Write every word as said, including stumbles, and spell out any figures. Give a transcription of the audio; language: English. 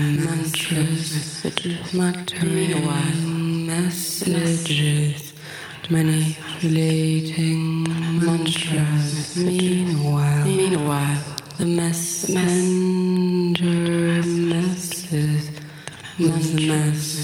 mantras, muttering messages, manipulating mantras. Meanwhile, meanwhile, the messenger messes, the mess.